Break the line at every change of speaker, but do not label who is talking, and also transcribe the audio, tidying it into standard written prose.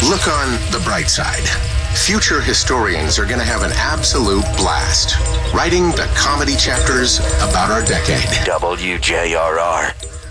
Look on the bright side. Future historians are going to have an absolute blast writing the comedy chapters about our decade.
WJRR.